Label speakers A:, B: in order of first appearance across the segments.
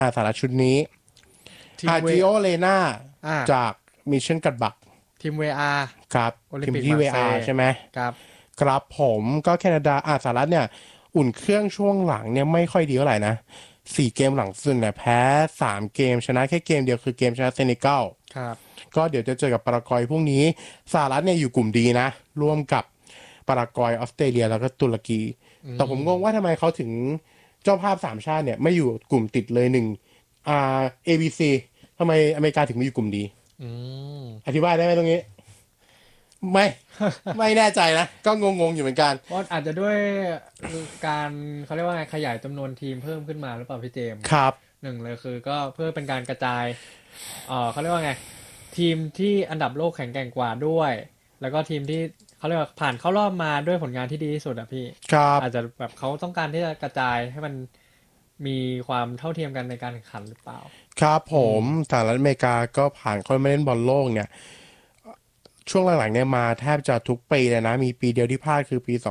A: สาระชุดนี้
B: ทีม
A: อา
B: เว
A: จิโอเลนา
B: อ่า
A: จากมิชชั่นกัดบัก
B: ทีมเวอาร์
A: ครับ
B: โอลิม
A: ทีมที่
B: ปิกมาเซ
A: VR ใช่ไหม
B: ครับ
A: ครับผมก็แคนาดาสหรัฐเนี่ยอุ่นเครื่องช่วงหลังเนี่ยไม่ค่อยดีเท่าไหร่นะ4 เกมหลังสุดเนี่ยแพ้3 เกมชนะแค่เกมเดียวคือเกมชนะเซเนกัล
B: ครับ
A: ก็เดี๋ยวจะเจอกับปารากวัยพรุ่งนี้สหรัฐเนี่ยอยู่กลุ่มดีนะร่วมกับปารากวัยออสเตรเลียแล้วก็ตุรกีแต่ผมงงว่าทำไมเขาถึงเจ้าภาพ3 ชาติเนี่ยไม่อยู่กลุ่มติดเลยABC ทำไมอเมริกาถึงไม่อยู่กลุ่มดี
B: อืม
A: อธิบายได้ไหมตรงนี้ไม่ ไม่แน่ใจนะก็งงๆอยู่เหมือนกัน
B: เพราะอาจจะด้วยการเขาเรียกว่าไงขยายจำนวนทีมเพิ่มขึ้นมาหรือเปล่าพี่เจมส์
A: ครับ
B: หนึ่งเลยคือก็เพื่อเป็นการกระจายเขาเรียกว่าไงทีมที่อันดับโลกแข็งแกร่งกว่าด้วยแล้วก็ทีมที่เขาเรียกว่าผ่านเข้ารอบมาด้วยผลงานที่ดีที่สุดอะพี่
A: ครับ
B: อาจจะแบบเขาต้องการที่จะกระจายให้มันมีความเท่าเทียมกันในการแข่งขันหรือเปล่า
A: ครับผ
B: อืม
A: มสหรัฐอเมริกาก็ผ่านเข้ามาเล่นบอลโลกเนี่ยช่วงหลังๆเนี่ยมาแทบจะทุกปีเลยนะมีปีเดียวที่พลาดคือปี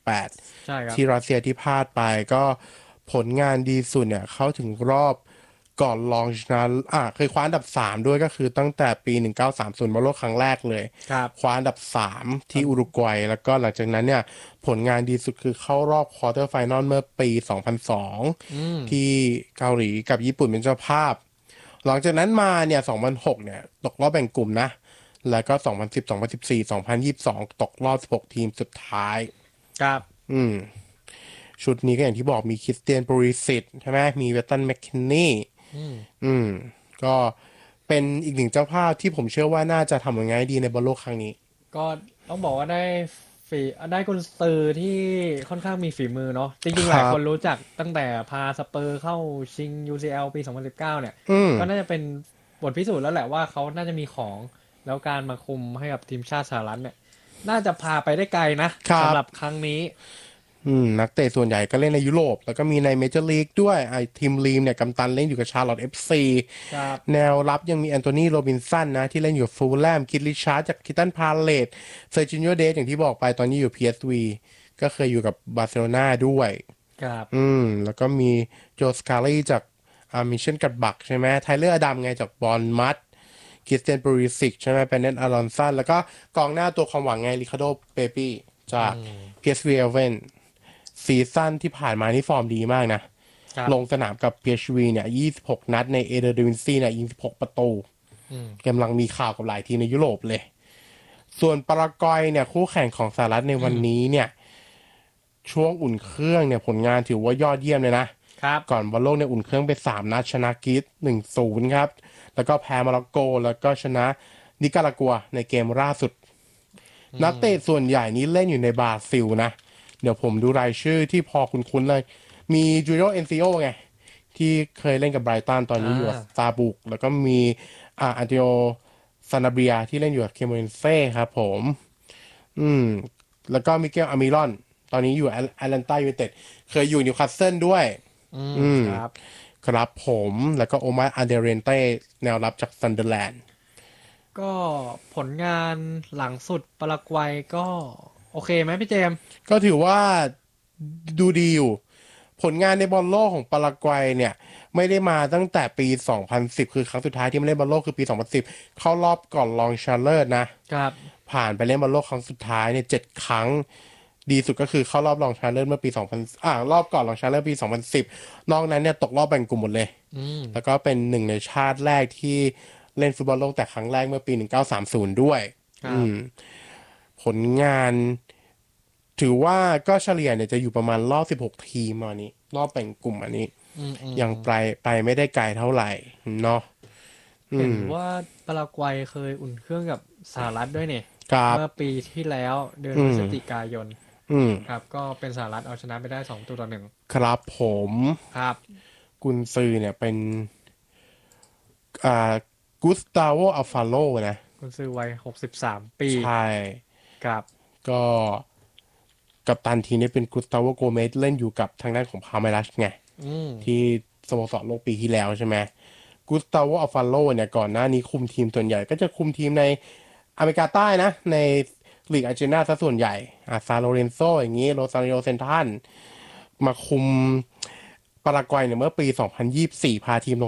A: 2018
B: ใช่ครับ
A: ที่รัสเซียที่พลาดไปก็ผลงานดีสุดเนี่ยเขาถึงรอบก่อนรองชนะเคยคว้าอันดับ3ด้วยก็คือตั้งแต่ปี1930บอลโลกครั้งแรกเลย
B: ครับ
A: คว้าอันดับ3ที่อุรุกวัยแล้วก็หลังจากนั้นเนี่ยผลงานดีสุดคือเข้ารอบควอเตอร์ไฟนอลเมื่อปี2002
B: อืม
A: ที่เกาหลีกับญี่ปุ่นเป็นเจ้าภาพ หลังจากนั้นมาเนี่ย2006เนี่ยตกรอบแบ่งกลุ่มนะ แล้วก็2010 2014 2022ตกรอบ16ทีมสุดท้าย
B: ครับ
A: อืม ชุดนี้ก็อย่างที่บอกมีคริสเตียนโปริสิตใช่ไหมมีเวตตันแมคคินนี่
B: อืม
A: อืม ก็เป็นอีกหนึ่งเจ้าภาพที่ผมเชื่อว่าน่าจะทำผลงานได้ดีในบอลโลกครั้งนี้
B: ก็ต้องบอกว่าฝีได้กุนซือที่ค่อนข้างมีฝีมือเนาะจริงๆหลาย
A: ครับ
B: คนรู้จักตั้งแต่พาสเปอร์เข้าชิง UCL ปี2019เนี่ย
A: อืม
B: ก็น่าจะเป็นบทพิสูจน์แล้วแหละว่าเขาน่าจะมีของแล้วการมาคุมให้กับทีมชาติสหรัฐเนี่ยน่าจะพาไปได้ไกลนะครับ สำหรับครั้งนี้
A: นักเตะส่วนใหญ่ก็เล่นในยุโรปแล้วก็มีในเมเจอร์ลีกด้วยไอ้ทีมลีมเนี่ยกัปตันเล่นอยู่กับชาร์ลอตต์เอฟซี
B: ครับ
A: แนวรับยังมีแอนโทนีโรบินสันนะที่เล่นอยู่ฟูลแลมคิดลิชาร์ดจากคิตันพาเลตเซอร์จิโญเดสอย่างที่บอกไปตอนนี้อยู่ PSV ก็เคยอยู่กับบาร์เซโลนาด้วย
B: ครับ
A: แล้วก็มีโจสคาลีจากมิชชั่นกัดบักใช่ไหมไทเลอร์อดัมไงจากบอลมัดคริสเตียนบริสิกใช่ไหมเป็นเนตอารอนสันแล้วก็กองหน้าตัวความหวังไงริคาโดเปปี้จาก PSV เอเวนซีซั่นที่ผ่านมานี่ฟอร์มดีมากนะ
B: ครับ
A: ลงสนามกับ PSV เนี่ย26 นัดในเอเดอร์ดิวินซีเนี่ยยิง16 ประตู
B: อืม
A: กำลังมีข่าวกับหลายทีมในยุโรปเลย ส่วนปารากวัยเนี่ยคู่แข่งของสหรัฐในวันนี้เนี่ยช่วงอุ่นเครื่องเนี่ยผลงานถือว่ายอดเยี่ยมเลยนะ
B: ครับ
A: ก่อนบอลโลกเนี่ยอุ่นเครื่องไป3 นัดชนะกรีซ1-0ครับ แล้วก็แพ้โมร็อกโกแล้วก็ชนะนิการากัวในเกมล่าสุด นักเตะส่วนใหญ่นี้เล่นอยู่ในบราซิลนะ เดี๋ยวผมดูรายชื่อที่พอคุ้นๆเลย มีจูเลียโอเอนซิโอไง ที่เคยเล่นกับไบรตันตอนนี้อยู่กับซาบุกแล้วก็มีอันติโอซานาเบียที่เล่นอยู่กับเคมเรนเซ่ครับผม อืม แล้วก็มิเกลอามิรอน ตอนนี้อยู่แอตแลนตายูไนเต็ดเคยอยู่นิวคาสเซิลด้วย อืม
B: ครับ
A: ครับผมแล้วก็โอมาอันเดเรนเต้แนวรับจากซันเดอร์แลนด์
B: ก็ผลงานหลังสุดปารากวัยก็โอเคไหมพี่เจมส์
A: ก็ถือว่าดูดีอยู่ ผลงานในบอลโลกของปารากวัยเนี่ยไม่ได้มาตั้งแต่ปี 2010 คือครั้งสุดท้ายที่มาเล่นบอลโลกคือปี 2010 เข้ารอบก่อนรองชาร์เลอร์นะ
B: ครับ
A: ผ่านไปเล่นบอลโลกครั้งสุดท้ายเนี่ย7 ครั้ง ดีสุดก็คือเข้ารอบรองชาร์เลอร์เมื่อปี2000รอบก่อนรองชาร์เลอร์ปี 2010 นอกนั้นเนี่ยตกรอบแบ่งกลุ่มหมดเลย
B: อืม
A: แล้วก็เป็นหนึ่งในชาติแรกที่เล่นฟุตบอลโลกแต่ครั้งแรกเมื่อปี1930ด้วย
B: ครับ
A: ผลงานถือว่าก็เฉลี่ยเนี่ยจะอยู่ประมาณรอบ16 ทีมอันนี้รอบแบ่งกลุ่มอันนี้
B: อืมอืม
A: ยังไปไม่ได้ไกลเท่าไหร่เนาะ
B: เห็นว่าปารากวัยเคยอุ่นเครื่องกับสหรัฐด้วยเนี่ย
A: ครับ
B: เมื่อปีที่แล้วเดือน
A: อืม
B: พฤศจิกายน
A: อืม
B: ครับก็เป็นสหรัฐเอาชนะไปได้2-1
A: ครับผม
B: ครับ
A: กุนซือเนี่ยเป็นอ่ากุสตาโวอัลฟาโลนะ
B: คุณซื้อวัย63 ปี
A: ใช่
B: ครับ
A: ก็กัปตันทีมนี้เป็นกุสตาโวโกเมสเล่นอยู่กับทางด้านของพาเมรัสไง
B: อืม
A: ที่สโมสรโลกปีที่แล้วใช่ไหมกุสตาโวอัลฟาโลเนี่ยก่อนหน้านี้คุมทีมส่วนใหญ่ก็จะคุมทีมในอเมริกาใต้นะในลีกอาร์เจนตินาซะส่วนใหญ่ซาโลเรนโซอย่างนี้โรซาริโอเซนทันมาคุมปารากวัยเนี่ยเมื่อปี 2024 พาทีมลง